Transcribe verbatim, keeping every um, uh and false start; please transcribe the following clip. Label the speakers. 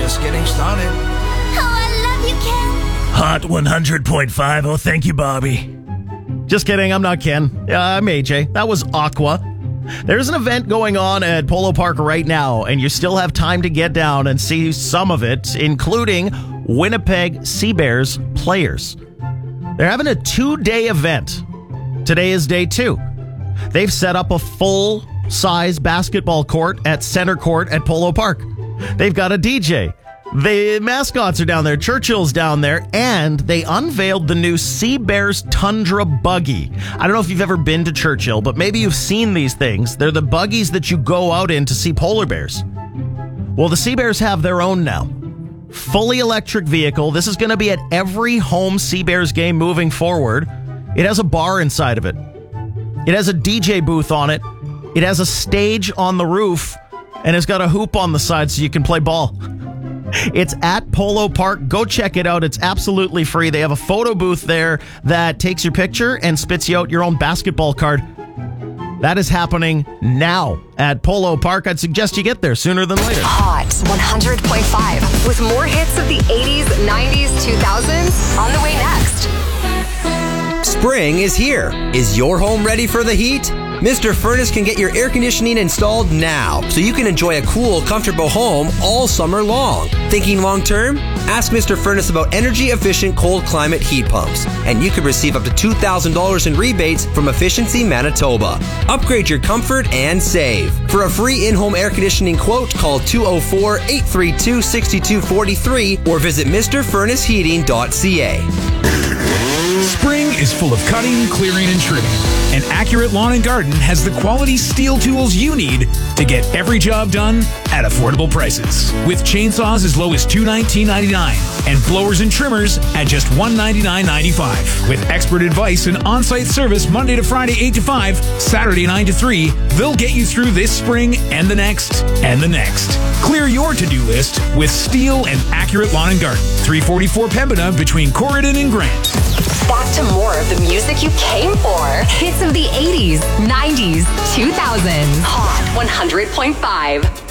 Speaker 1: just getting started.
Speaker 2: Oh, I love you, Ken.
Speaker 3: Hot one hundred point five. Oh, thank you, Bobby. Just kidding. I'm not Ken. Uh, I'm A J. That was Aqua. There's an event going on at Polo Park right now, and you still have time to get down and see some of it, including Winnipeg Sea Bears players. They're having a two-day event. Today is day two. They've set up a full-size basketball court at center court at Polo Park. They've got a D J. The mascots are down there. Churchill's down there. And they unveiled the new Sea Bears Tundra buggy. I don't know if you've ever been to Churchill, but maybe you've seen these things. They're the buggies that you go out in to see polar bears. Well, the Sea Bears have their own now. Fully electric vehicle. This is going to be at every home Sea Bears game moving forward. It has a bar inside of it. It has a D J booth on it. It has a stage on the roof. And it's got a hoop on the side so you can play ball. It's at Polo Park. Go check it out. It's absolutely free. They have a photo booth there that takes your picture and spits you out your own basketball card. That is happening now at Polo Park. I'd suggest you get there sooner than later.
Speaker 4: Hot one hundred point five with more hits of the eighties, nineties, two thousands on the way next.
Speaker 5: Spring is here. Is your home ready for the heat? Mister Furnace can get your air conditioning installed now so you can enjoy a cool, comfortable home all summer long. Thinking long term? Ask Mister Furnace about energy-efficient cold climate heat pumps, and you could receive up to two thousand dollars in rebates from Efficiency Manitoba. Upgrade your comfort and save. For a free in-home air conditioning quote, call two oh four, eight three two, six two four three or visit Mr Furnace Heating dot c a.
Speaker 6: Spring is full of cutting, clearing, and trimming. And Accurate Lawn and Garden has the quality steel tools you need to get every job done at affordable prices. With chainsaws as low as two hundred nineteen dollars and ninety-nine cents and blowers and trimmers at just one hundred ninety-nine dollars and ninety-five cents. With expert advice and on-site service Monday to Friday eight to five, Saturday nine to three, they'll get you through this spring and the next and the next. Clear your to-do list with Steel and Accurate Lawn and Garden. three forty-four Pembina between Corridon and Grant.
Speaker 4: Back to more of the music you came for. Hits of the eighties, nineties, two thousands. Hot one hundred point five.